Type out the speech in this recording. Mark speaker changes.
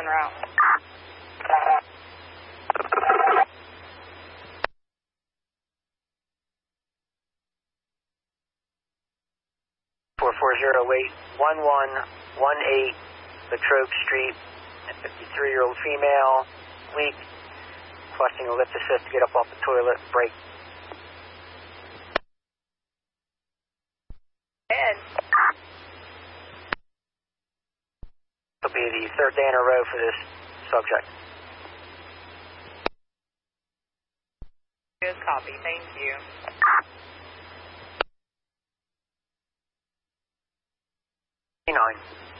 Speaker 1: route.
Speaker 2: 440-81118 Latrobe Street, a 53-year-old female, weak, requesting a lift assist to get up off the toilet, break.
Speaker 1: Ed.
Speaker 2: This will be the third day in a row for this subject.
Speaker 1: Good copy, thank you.
Speaker 2: Nine.